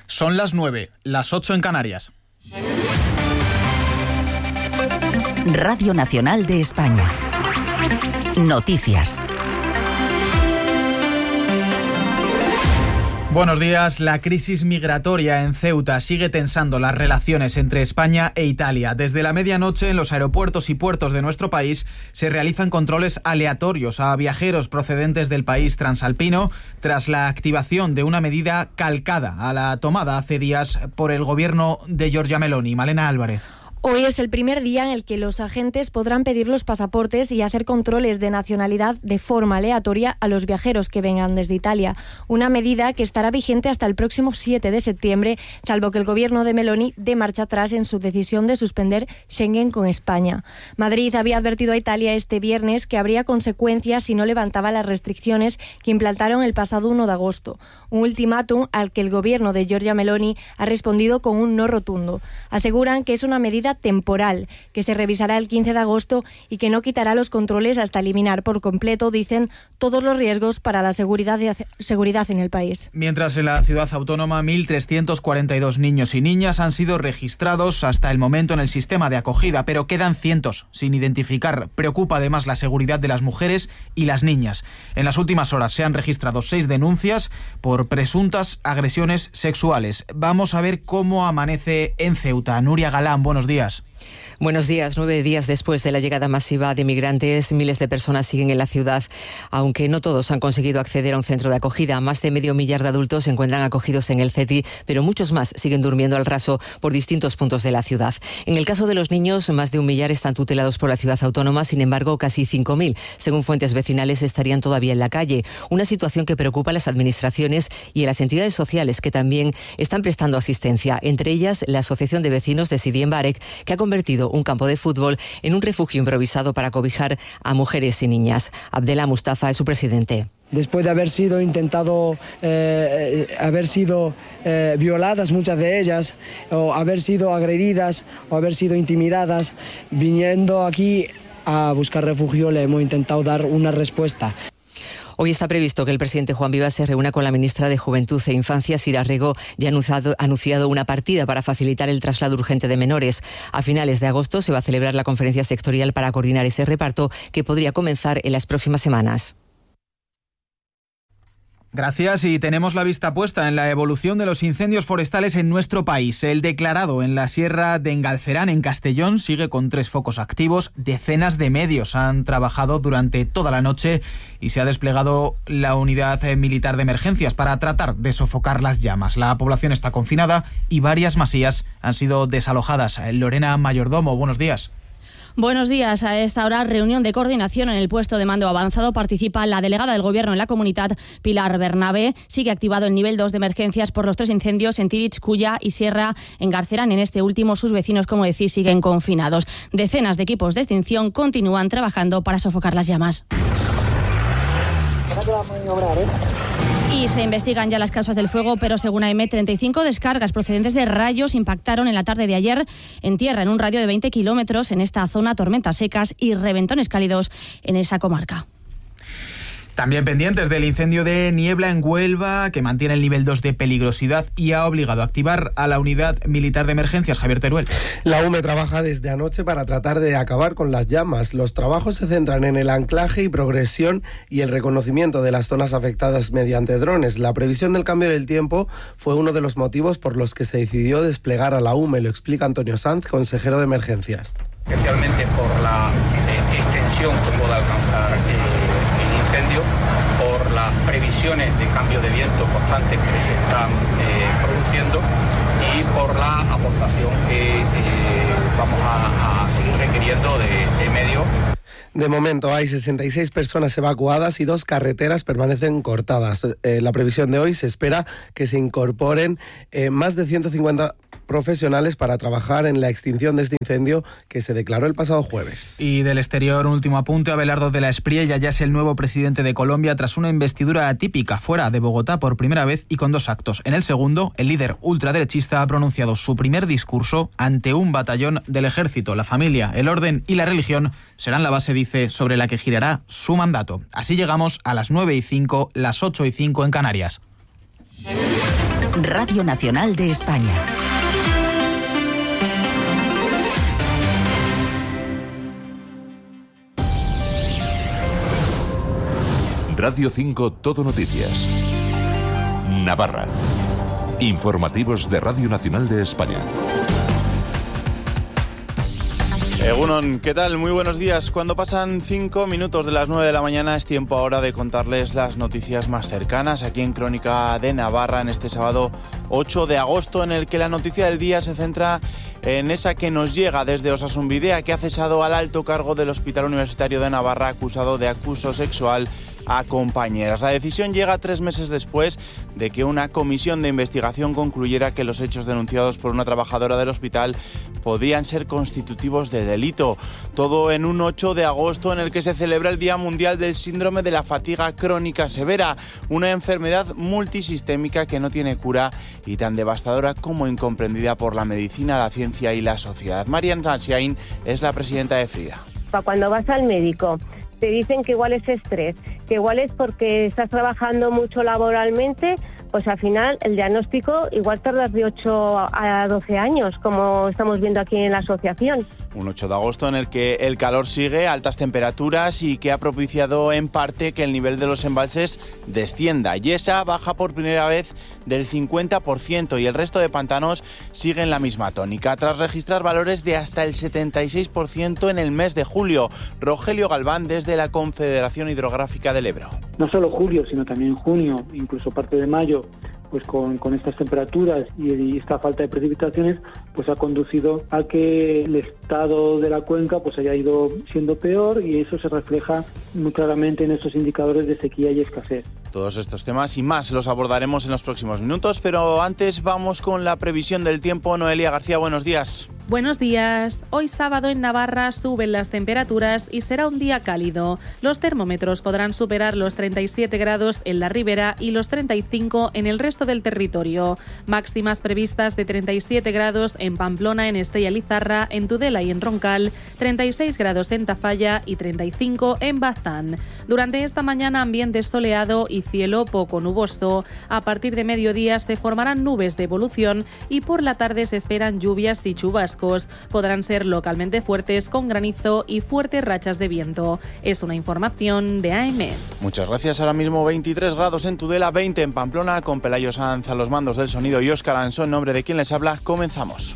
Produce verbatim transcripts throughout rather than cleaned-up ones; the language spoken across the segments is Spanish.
Son las nueve, las ocho en Canarias. Radio Nacional de España. Noticias. Buenos días. La crisis migratoria en Ceuta sigue tensando las relaciones entre España e Italia. Desde la medianoche en los aeropuertos y puertos de nuestro país se realizan controles aleatorios a viajeros procedentes del país transalpino tras la activación de una medida calcada a la tomada hace días por el gobierno de Giorgia Meloni. Malena Álvarez. Hoy es el primer día en el que los agentes podrán pedir los pasaportes y hacer controles de nacionalidad de forma aleatoria a los viajeros que vengan desde Italia. Una medida que estará vigente hasta el próximo siete de septiembre, salvo que el gobierno de Meloni dé marcha atrás en su decisión de suspender Schengen con España. Madrid había advertido a Italia este viernes que habría consecuencias si no levantaba las restricciones que implantaron el pasado uno de agosto. Un ultimátum al que el gobierno de Giorgia Meloni ha respondido con un no rotundo. Aseguran que es una medida temporal, que se revisará el quince de agosto y que no quitará los controles hasta eliminar por completo, dicen, todos los riesgos para la seguridad, de, seguridad en el país. Mientras en la ciudad autónoma mil trescientos cuarenta y dos niños y niñas han sido registrados hasta el momento en el sistema de acogida, pero quedan cientos sin identificar. Preocupa además la seguridad de las mujeres y las niñas. En las últimas horas se han registrado seis denuncias por presuntas agresiones sexuales. Vamos a ver cómo amanece en Ceuta. Nuria Galán, buenos días. Buenos días. Nueve días después de la llegada masiva de migrantes, miles de personas siguen en la ciudad, aunque no todos han conseguido acceder a un centro de acogida. Más de medio millar de adultos se encuentran acogidos en el CETI, pero muchos más siguen durmiendo al raso por distintos puntos de la ciudad. En el caso de los niños, más de un millar están tutelados por la ciudad autónoma, sin embargo, casi cinco mil, según fuentes vecinales, estarían todavía en la calle. Una situación que preocupa a las administraciones y a las entidades sociales que también están prestando asistencia, entre ellas la Asociación de Vecinos de Sidi en Barek, que ha convertido un campo de fútbol en un refugio improvisado para cobijar a mujeres y niñas. Abdellah Mustafa es su presidente. Después de haber sido intentado, eh, haber sido eh, violadas muchas de ellas, o haber sido agredidas, o haber sido intimidadas, viniendo aquí a buscar refugio le hemos intentado dar una respuesta. Hoy está previsto que el presidente Juan Vivas se reúna con la ministra de Juventud e Infancia, Sira Rego, y ha anunciado, anunciado una partida para facilitar el traslado urgente de menores. A finales de agosto se va a celebrar la conferencia sectorial para coordinar ese reparto, que podría comenzar en las próximas semanas. Gracias, y tenemos la vista puesta en la evolución de los incendios forestales en nuestro país. El declarado en la Sierra de Engalcerán, en Castellón, sigue con tres focos activos. Decenas de medios han trabajado durante toda la noche y se ha desplegado la unidad militar de emergencias para tratar de sofocar las llamas. La población está confinada y varias masías han sido desalojadas. Lorena Mayordomo, buenos días. Buenos días. A esta hora, reunión de coordinación en el puesto de mando avanzado. Participa la delegada del Gobierno en la comunidad, Pilar Bernabé. Sigue activado el nivel dos de emergencias por los tres incendios en Tirich, Culla y Sierra Engarcerán. En este último, sus vecinos, como decís, siguen confinados. Decenas de equipos de extinción continúan trabajando para sofocar las llamas. Y se investigan ya las causas del fuego, pero según A M, treinta y cinco descargas procedentes de rayos impactaron en la tarde de ayer en tierra, en un radio de veinte kilómetros en esta zona, tormentas secas y reventones cálidos en esa comarca. También pendientes del incendio de Niebla en Huelva, que mantiene el nivel dos de peligrosidad y ha obligado a activar a la unidad militar de emergencias. Javier Teruel. La U M E trabaja desde anoche para tratar de acabar con las llamas. Los trabajos se centran en el anclaje y progresión y el reconocimiento de las zonas afectadas mediante drones. La previsión del cambio del tiempo fue uno de los motivos por los que se decidió desplegar a la U M E, lo explica Antonio Sanz, consejero de emergencias. Especialmente por la eh, extensión que pueda alcanzar eh, incendio, por las previsiones de cambio de viento constantes que se están eh, produciendo y por la aportación que eh, vamos a, a seguir requiriendo de, de medios. De momento hay sesenta y seis personas evacuadas y dos carreteras permanecen cortadas. Eh, la previsión de hoy se espera que se incorporen eh, más de ciento cincuenta profesionales para trabajar en la extinción de este incendio que se declaró el pasado jueves. Y del exterior, un último apunte. Abelardo de la Espriella ya es el nuevo presidente de Colombia tras una investidura atípica fuera de Bogotá por primera vez y con dos actos. En el segundo, el líder ultraderechista ha pronunciado su primer discurso ante un batallón del ejército. La familia, el orden y la religión serán la base, dice, sobre la que girará su mandato. Así llegamos a las nueve y cinco, las ocho y cinco en Canarias. Radio Nacional de España. Radio cinco Todo Noticias. Navarra. Informativos de Radio Nacional de España. Egunon, ¿qué tal? Muy buenos días. Cuando pasan cinco minutos de las nueve de la mañana es tiempo ahora de contarles las noticias más cercanas aquí en Crónica de Navarra en este sábado ocho de agosto, en el que la noticia del día se centra en esa que nos llega desde Osasun Bidea, que ha cesado al alto cargo del Hospital Universitario de Navarra acusado de acoso sexual a compañeras. La decisión llega tres meses después de que una comisión de investigación concluyera que los hechos denunciados por una trabajadora del hospital podían ser constitutivos de delito. Todo en un ocho de agosto en el que se celebra el Día Mundial del Síndrome de la Fatiga Crónica Severa, una enfermedad multisistémica que no tiene cura y tan devastadora como incomprendida por la medicina, la ciencia y la sociedad. Marian Sansiain es la presidenta de Frida. Cuando vas al médico te dicen que igual es estrés, que igual es porque estás trabajando mucho laboralmente, pues al final el diagnóstico igual tardas de ocho a doce años, como estamos viendo aquí en la asociación. Un ocho de agosto en el que el calor sigue, altas temperaturas y que ha propiciado en parte que el nivel de los embalses descienda. Yesa baja por primera vez del cincuenta por ciento y el resto de pantanos sigue en la misma tónica, tras registrar valores de hasta el setenta y seis por ciento en el mes de julio. Rogelio Galván, desde la Confederación Hidrográfica del Ebro. No solo julio, sino también junio, incluso parte de mayo, pues con, con estas temperaturas y, y esta falta de precipitaciones, pues ha conducido a que el estado de la cuenca pues haya ido siendo peor, y eso se refleja muy claramente en estos indicadores de sequía y escasez. Todos estos temas y más los abordaremos en los próximos minutos, pero antes vamos con la previsión del tiempo. Noelia García, buenos días. Buenos días. Hoy sábado en Navarra suben las temperaturas y será un día cálido. Los termómetros podrán superar los treinta y siete grados en la ribera y los treinta y cinco en el resto del territorio. Máximas previstas de treinta y siete grados en Pamplona, en Estella Lizarra, en Tudela y en Roncal, treinta y seis grados en Tafalla y treinta y cinco en Bazán. Durante esta mañana ambiente soleado y cielo poco nuboso. A partir de mediodía se formarán nubes de evolución y por la tarde se esperan lluvias y chubascos. Podrán ser localmente fuertes con granizo y fuertes rachas de viento. Es una información de A E M E. Muchas gracias. Ahora mismo veintitrés grados en Tudela, veinte en Pamplona, con Pelayo Sanz a los mandos del sonido y Óscar Ansó en nombre de quien les habla. Comenzamos.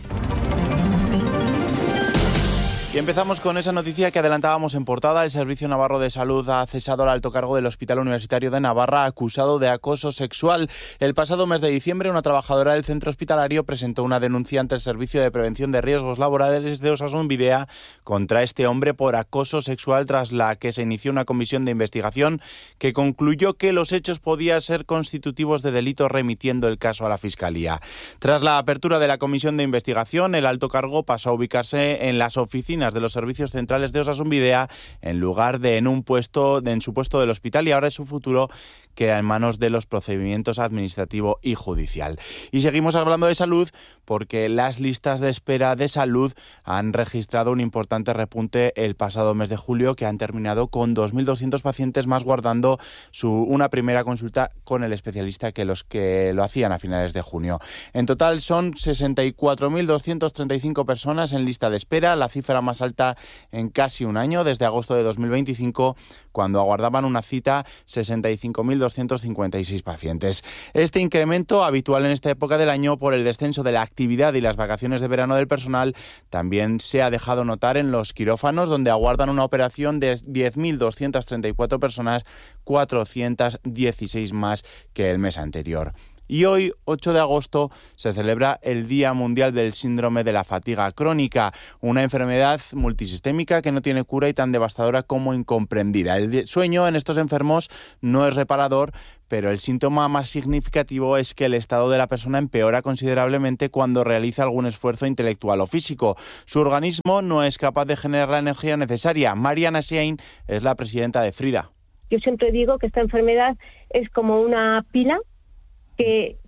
Y empezamos con esa noticia que adelantábamos en portada. El Servicio Navarro de Salud ha cesado al alto cargo del Hospital Universitario de Navarra acusado de acoso sexual. El pasado mes de diciembre, una trabajadora del centro hospitalario presentó una denuncia ante el Servicio de Prevención de Riesgos Laborales de Osasun Bidea contra este hombre por acoso sexual, tras la que se inició una comisión de investigación que concluyó que los hechos podían ser constitutivos de delito, remitiendo el caso a la Fiscalía. Tras la apertura de la comisión de investigación, el alto cargo pasó a ubicarse en las oficinas de los servicios centrales de Osasun Bidea en lugar de en un puesto de, en su puesto del hospital, y ahora su futuro queda en manos de los procedimientos administrativo y judicial. Y seguimos hablando de salud porque las listas de espera de salud han registrado un importante repunte el pasado mes de julio, que han terminado con dos mil doscientos pacientes más guardando su, una primera consulta con el especialista que los que lo hacían a finales de junio. En total son sesenta y cuatro mil doscientas treinta y cinco personas en lista de espera, la cifra más alta en casi un año, desde agosto de dos mil veinticinco, cuando aguardaban una cita sesenta y cinco mil doscientos cincuenta y seis pacientes. Este incremento, habitual en esta época del año por el descenso de la actividad y las vacaciones de verano del personal, también se ha dejado notar en los quirófanos, donde aguardan una operación de diez mil doscientas treinta y cuatro personas, cuatrocientas dieciséis más que el mes anterior. Y hoy, ocho de agosto, se celebra el Día Mundial del Síndrome de la Fatiga Crónica, una enfermedad multisistémica que no tiene cura y tan devastadora como incomprendida. El sueño en estos enfermos no es reparador, pero el síntoma más significativo es que el estado de la persona empeora considerablemente cuando realiza algún esfuerzo intelectual o físico. Su organismo no es capaz de generar la energía necesaria. Mariana Sein es la presidenta de Frida. Yo siempre digo que esta enfermedad es como una pila que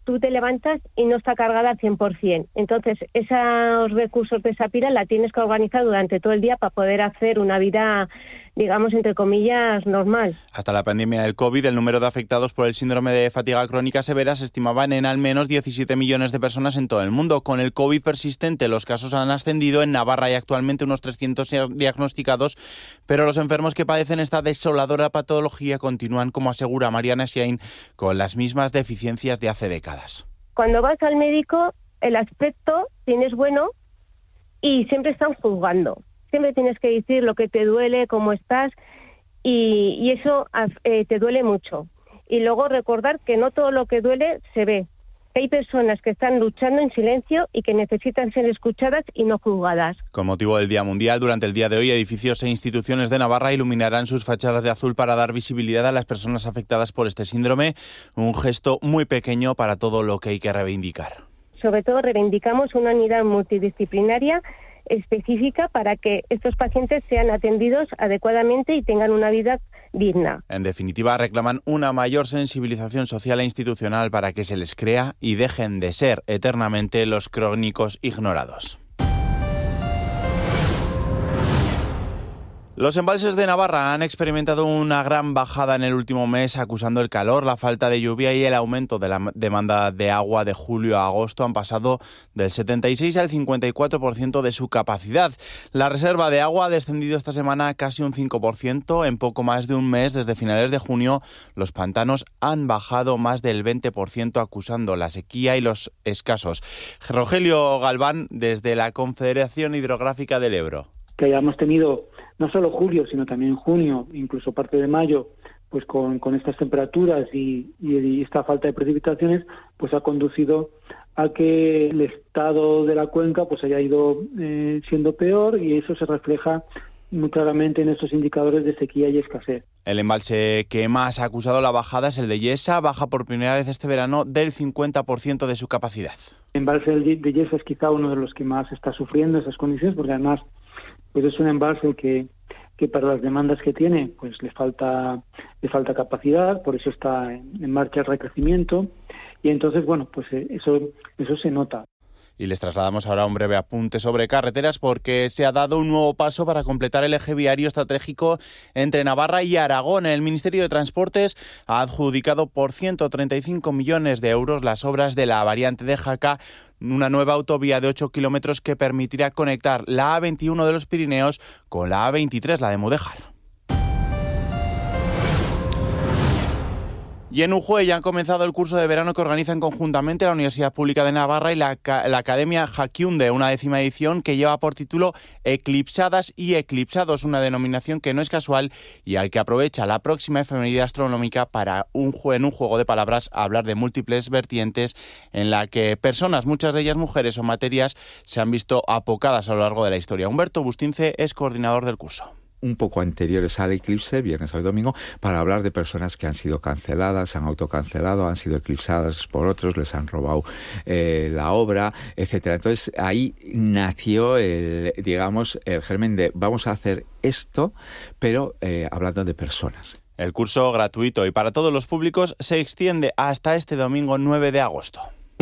tú te levantas y no está cargada al cien por ciento. Entonces, esos recursos de esa pila la tienes que organizar durante todo el día para poder hacer una vida, digamos, entre comillas, normal. Hasta la pandemia del COVID, el número de afectados por el síndrome de fatiga crónica severa se estimaban en al menos diecisiete millones de personas en todo el mundo. Con el COVID persistente, los casos han ascendido. En Navarra hay actualmente unos trescientos diagnosticados, pero los enfermos que padecen esta desoladora patología continúan, como asegura Mariana Siain, con las mismas deficiencias de hace décadas. Cuando vas al médico, el aspecto tienes bueno y siempre están juzgando. Siempre tienes que decir lo que te duele, cómo estás, y, y eso eh, te duele mucho. Y luego recordar que no todo lo que duele se ve. Hay personas que están luchando en silencio y que necesitan ser escuchadas y no juzgadas. Con motivo del Día Mundial, durante el día de hoy, edificios e instituciones de Navarra iluminarán sus fachadas de azul para dar visibilidad a las personas afectadas por este síndrome, un gesto muy pequeño para todo lo que hay que reivindicar. Sobre todo reivindicamos una unidad multidisciplinaria específica para que estos pacientes sean atendidos adecuadamente y tengan una vida digna. En definitiva, reclaman una mayor sensibilización social e institucional para que se les crea y dejen de ser eternamente los crónicos ignorados. Los embalses de Navarra han experimentado una gran bajada en el último mes, acusando el calor, la falta de lluvia y el aumento de la demanda de agua de julio a agosto. Han pasado del setenta y seis al cincuenta y cuatro por ciento de su capacidad. La reserva de agua ha descendido esta semana casi un cinco por ciento. En poco más de un mes, desde finales de junio, los pantanos han bajado más del veinte por ciento, acusando la sequía y los escasos. Rogelio Galván, desde la Confederación Hidrográfica del Ebro. Que hayamos tenido no solo julio, sino también junio, incluso parte de mayo, pues con, con estas temperaturas y, y, y esta falta de precipitaciones, pues ha conducido a que el estado de la cuenca pues haya ido eh, siendo peor, y eso se refleja muy claramente en estos indicadores de sequía y escasez. El embalse que más ha acusado la bajada es el de Yesa, baja por primera vez este verano del cincuenta por ciento de su capacidad. El embalse de Yesa es quizá uno de los que más está sufriendo esas condiciones, porque además pues es un embalse que, que para las demandas que tiene pues le falta le falta capacidad, por eso está en, en marcha el recrecimiento, y entonces bueno pues eso eso se nota. Y les trasladamos ahora un breve apunte sobre carreteras, porque se ha dado un nuevo paso para completar el eje viario estratégico entre Navarra y Aragón. El Ministerio de Transportes ha adjudicado por ciento treinta y cinco millones de euros las obras de la variante de Jaca, una nueva autovía de ocho kilómetros que permitirá conectar la A veintiuno de los Pirineos con la A veintitrés, la de Mudéjar. Y en Ujue ya han comenzado el curso de verano que organizan conjuntamente la Universidad Pública de Navarra y la, la Academia Jaquiunde, una décima edición que lleva por título Eclipsadas y Eclipsados, una denominación que no es casual y al que aprovecha la próxima efeméride astronómica para un, en un juego de palabras hablar de múltiples vertientes en la que personas, muchas de ellas mujeres o materias, se han visto apocadas a lo largo de la historia. Humberto Bustince es coordinador del curso. Un poco anteriores al eclipse, viernes, sábado y domingo, para hablar de personas que han sido canceladas, se han autocancelado, han sido eclipsadas por otros, les han robado eh, la obra, etcétera. Entonces ahí nació el, digamos, el germen de vamos a hacer esto, pero eh, hablando de personas. El curso, gratuito y para todos los públicos, se extiende hasta este domingo nueve de agosto.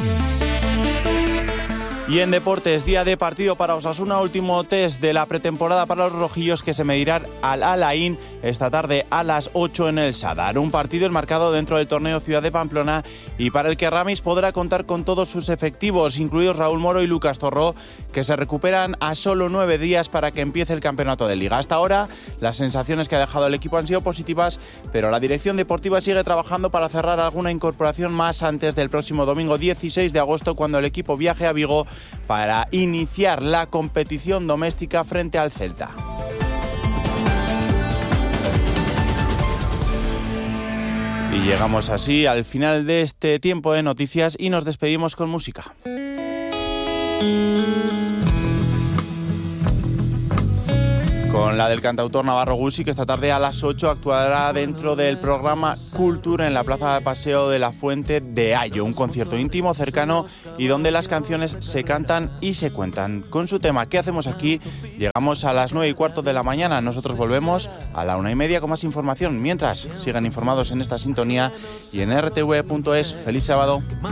Y en deportes, día de partido para Osasuna, último test de la pretemporada para los rojillos que se medirán al Alain esta tarde a las ocho en el Sadar. Un partido enmarcado dentro del torneo Ciudad de Pamplona y para el que Ramis podrá contar con todos sus efectivos, incluidos Raúl Moro y Lucas Torró, que se recuperan a solo nueve días para que empiece el campeonato de Liga. Hasta ahora, las sensaciones que ha dejado el equipo han sido positivas, pero la dirección deportiva sigue trabajando para cerrar alguna incorporación más antes del próximo domingo dieciséis de agosto, cuando el equipo viaje a Vigo para iniciar la competición doméstica frente al Celta. Y llegamos así al final de este tiempo de noticias y nos despedimos con música. Con la del cantautor Navarro Gussi, que esta tarde a las ocho actuará dentro del programa Cultura en la Plaza de Paseo de la Fuente de Ayo, un concierto íntimo, cercano y donde las canciones se cantan y se cuentan. Con su tema ¿Qué hacemos aquí? Llegamos a las nueve y cuarto de la mañana. Nosotros volvemos a la una y media con más información. Mientras, sigan informados en esta sintonía y en erre te ve punto es. ¡Feliz sábado!